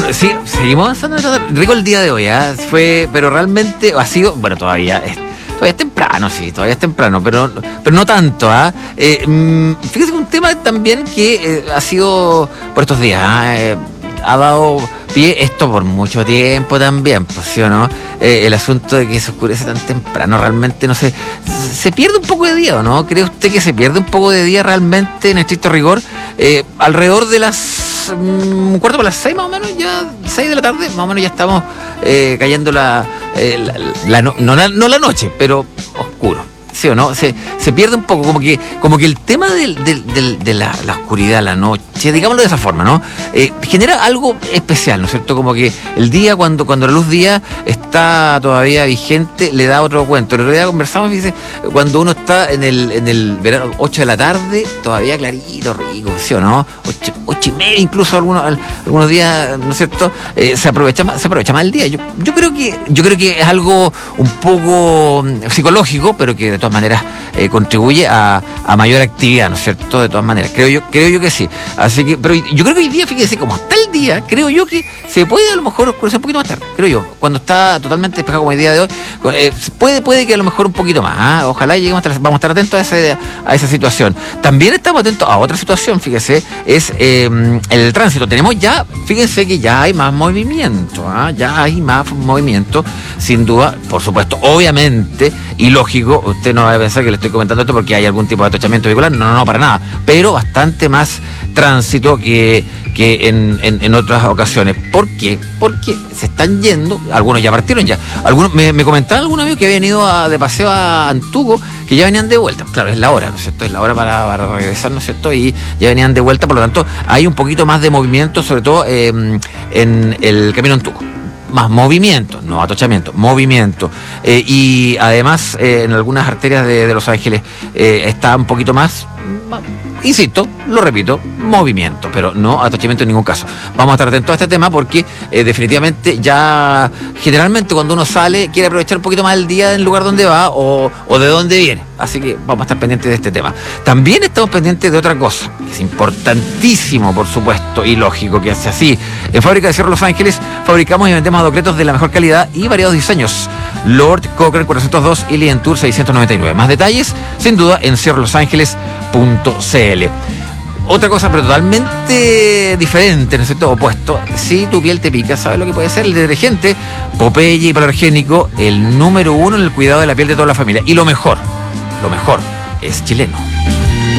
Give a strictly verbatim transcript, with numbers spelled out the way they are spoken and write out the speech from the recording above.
Bueno, sí, seguimos avanzando. Rico el día de hoy, ¿eh? Fue, pero realmente ha sido, bueno, todavía es, todavía es temprano, sí, todavía es temprano, pero, pero no tanto, ¿ah? ¿eh? Eh, fíjese que un tema también que eh, ha sido por estos días, ¿eh? Eh, ha dado pie esto por mucho tiempo también, pues, ¿sí o no? Eh, el asunto de que se oscurece tan temprano, realmente no sé, se pierde un poco de día, ¿o no? ¿Cree usted que se pierde un poco de día realmente en estricto rigor? Eh, alrededor de las un cuarto para las seis más o menos, ya seis de la tarde, más o menos ya estamos eh, cayendo la, eh, la, la no, no, la, no la noche, pero oscuro. ¿Sí o no? Se, se pierde un poco, como que como que el tema del, del, del, de la, la oscuridad, la noche, digámoslo de esa forma, ¿no? Eh, genera algo especial, ¿no es cierto? Como que el día, cuando, cuando la luz día está todavía vigente, le da otro cuento. El otro día conversamos y dice, cuando uno está en el, en el verano, ocho de la tarde, todavía clarito, rico, ¿sí o no? ocho, ocho y media, incluso algunos, algunos días, ¿no es cierto? Eh, se aprovecha más, se aprovecha más el día. Yo, yo creo que, yo creo que es algo un poco psicológico, pero que de todas maneras eh, contribuye a, a mayor actividad, ¿no es cierto? De todas maneras, creo yo, creo yo que sí. Así que, pero yo creo que hoy día, fíjese, como está el día, creo yo que se puede a lo mejor oscurecer un poquito más tarde, creo yo, cuando está totalmente despejado como el día de hoy, eh, puede, puede que a lo mejor un poquito más, ¿eh? Ojalá lleguemos a estar, vamos a estar atentos a, ese, a esa situación. También estamos atentos a otra situación, fíjese, es eh, el tránsito. Tenemos ya, fíjense que ya hay más movimiento, ¿eh? Ya hay más movimiento, sin duda, por supuesto, obviamente, y lógico, usted no va a pensar que le estoy comentando esto porque hay algún tipo de atochamiento vehicular, no, no, no, para nada, pero bastante más tránsito que, que en, en, en otras ocasiones. ¿Por qué? Porque se están yendo, algunos ya partieron ya, algunos me, me comentaban algunos amigos que habían ido a, de paseo a Antuco, que ya venían de vuelta, claro, es la hora, ¿no es cierto? Es la hora para, para regresar, ¿no es cierto? Y ya venían de vuelta, por lo tanto, hay un poquito más de movimiento, sobre todo eh, en el camino a Antuco. Más movimiento, no atochamiento, movimiento. Eh, y además, eh, en algunas arterias de, de Los Ángeles eh, está un poquito más, más, insisto, lo repito, movimiento, pero no atochamiento en ningún caso. Vamos a estar atentos a este tema porque eh, definitivamente ya generalmente cuando uno sale quiere aprovechar un poquito más el día del lugar donde va o, o de dónde viene. Así que vamos a estar pendientes de este tema. También estamos pendientes de otra cosa, que es importantísimo, por supuesto, y lógico que hace así. En Fábrica de Cierre Los Ángeles fabricamos y vendemos adocretos de la mejor calidad y variados diseños. Lord Cochran cuatrocientos dos y Lientour seiscientos noventa y nueve. Más detalles, sin duda, en cierre los ángeles punto c l. Otra cosa, pero totalmente diferente, ¿no es cierto? Opuesto. Si tu piel te pica, ¿sabes lo que puede ser? El detergente Popeye hipoalergénico, el número uno en el cuidado de la piel de toda la familia. Y lo mejor, lo mejor, es chileno.